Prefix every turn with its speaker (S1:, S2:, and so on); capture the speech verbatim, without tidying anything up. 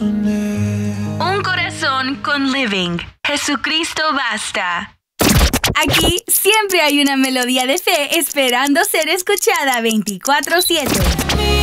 S1: Un corazón con Living. Jesucristo basta.
S2: Aquí siempre hay una melodía de fe esperando ser escuchada veinticuatro siete.